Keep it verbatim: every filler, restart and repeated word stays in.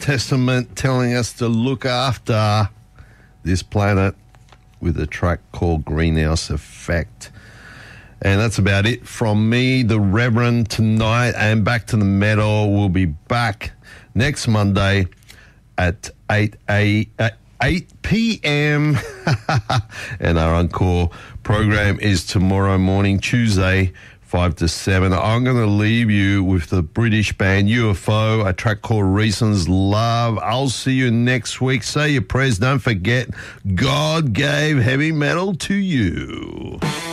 Testament telling us to look after this planet with a track called Greenhouse Effect. And that's about it from me, the Reverend, tonight. And Back to the Metal will be back next Monday at eight p.m. And our encore program is tomorrow morning, Tuesday, five to seven. I'm going to leave you with the British band U F O, a track called Reasons Love. I'll see you next week. Say your prayers. Don't forget, God gave heavy metal to you.